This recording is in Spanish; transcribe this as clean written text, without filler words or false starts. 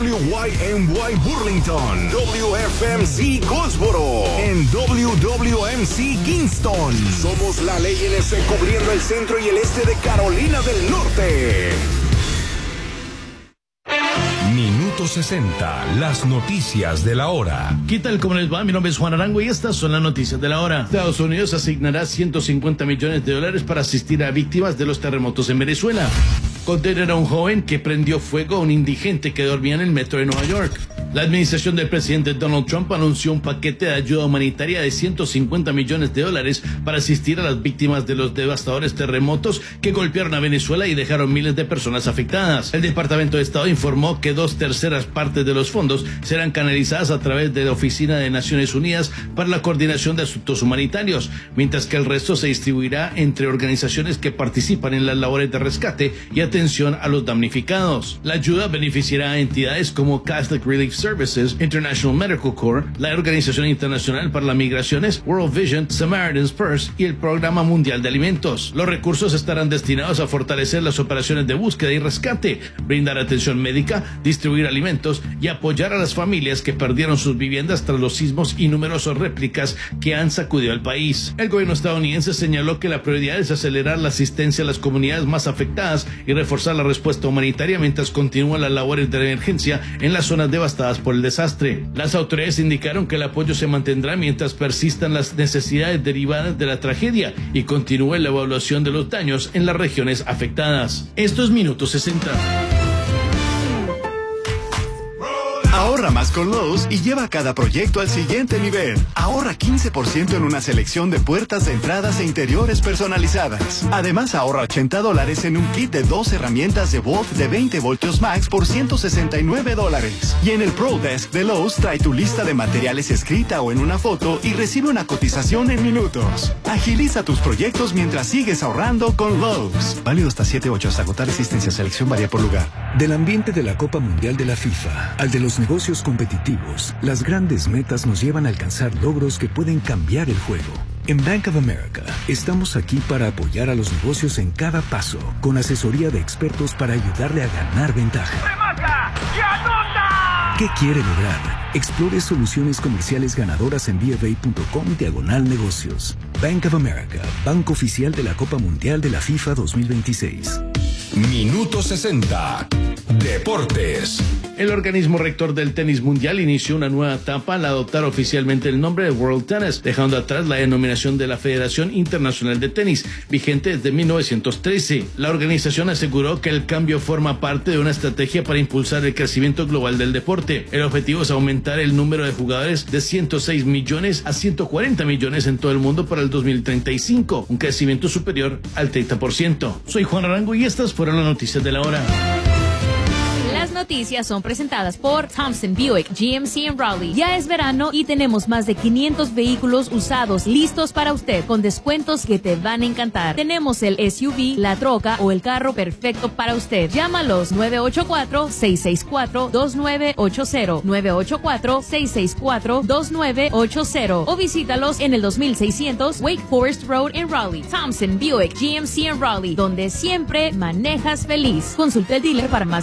WYMY Burlington, WFMC Goldsboro, en WWMC Kingston. Somos la ley NC cubriendo el centro y el este de Carolina del Norte. Minuto 60, las noticias de la hora. ¿Qué tal? ¿Cómo les va? Mi nombre es Juan Arango y estas son las noticias de la hora. Estados Unidos asignará $150 millones para asistir a víctimas de los terremotos en Venezuela. Condenan a un joven que prendió fuego a un indigente que dormía en el metro de Nueva York. La administración del presidente Donald Trump anunció un paquete de ayuda humanitaria de $150 millones para asistir a las víctimas de los devastadores terremotos que golpearon a Venezuela y dejaron miles de personas afectadas. El Departamento de Estado informó que 2/3 partes de los fondos serán canalizadas a través de la Oficina de Naciones Unidas para la Coordinación de Asuntos Humanitarios, mientras que el resto se distribuirá entre organizaciones que participan en las labores de rescate y atención a los damnificados. La ayuda beneficiará a entidades como Catholic Relief Services, International Medical Corps, la Organización Internacional para las Migraciones, World Vision, Samaritan's Purse y el Programa Mundial de Alimentos. Los recursos estarán destinados a fortalecer las operaciones de búsqueda y rescate, brindar atención médica, distribuir alimentos y apoyar a las familias que perdieron sus viviendas tras los sismos y numerosas réplicas que han sacudido al país. El gobierno estadounidense señaló que la prioridad es acelerar la asistencia a las comunidades más afectadas y reforzar la respuesta humanitaria mientras continúan las labores de emergencia en las zonas devastadas por el desastre. Las autoridades indicaron que el apoyo se mantendrá mientras persistan las necesidades derivadas de la tragedia y continúe la evaluación de los daños en las regiones afectadas. Esto es Minuto 60. Ahorra más con Lowe's y lleva cada proyecto al siguiente nivel. Ahorra 15% en una selección de puertas de entradas e interiores personalizadas. Además, ahorra $80 en un kit de 2 herramientas de Wolf de 20 voltios max por $169. Y en el Pro Desk de Lowe's trae tu lista de materiales escrita o en una foto y recibe una cotización en minutos. Agiliza tus proyectos mientras sigues ahorrando con Lowe's. Válido hasta 7/8 hasta agotar existencia. Selección varía por lugar. Del ambiente de la Copa Mundial de la FIFA al de los negocios competitivos, las grandes metas nos llevan a alcanzar logros que pueden cambiar el juego. En Bank of America, estamos aquí para apoyar a los negocios en cada paso, con asesoría de expertos para ayudarle a ganar ventaja. ¡Remata y anota! ¿Qué quiere lograr? Explore soluciones comerciales ganadoras en BofA.com/negocios. Bank of America, banco oficial de la Copa Mundial de la FIFA 2026. Minuto 60. Deportes. El organismo rector del tenis mundial inició una nueva etapa al adoptar oficialmente el nombre de World Tennis, dejando atrás la denominación de la Federación Internacional de Tenis, vigente desde 1913. La organización aseguró que el cambio forma parte de una estrategia para impulsar el crecimiento global del deporte. El objetivo es aumentar el número de jugadores de 106 millones a 140 millones en todo el mundo para el 2035, un crecimiento superior al 30%. Soy Juan Arango y estas fueron las noticias de la hora. Las noticias son presentadas por Thompson Buick GMC en Raleigh. Ya es verano y tenemos más de 500 vehículos usados listos para usted con descuentos que te van a encantar. Tenemos el SUV, la troca o el carro perfecto para usted. Llámalos 984-664-2980, 984-664-2980 o visítalos en el 2600 Wake Forest Road en Raleigh. Thompson Buick GMC en Raleigh, donde siempre manejas feliz. Consulta el dealer para más